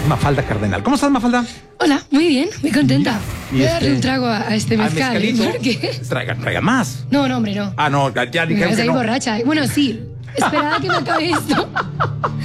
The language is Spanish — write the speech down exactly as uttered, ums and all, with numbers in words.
Mafalda Cardenal. ¿Cómo estás, Mafalda? Hola, muy bien, muy contenta. Y Voy a este- darle un trago a, a este ¿Al mezcal. ¿eh? mezcalito? ¿Por qué? Traigan, traigan más. No, no, hombre, no. Ah, no, ya Me dijeron vas a que ir no. borracha. Bueno, sí. Esperad a que me acabe esto.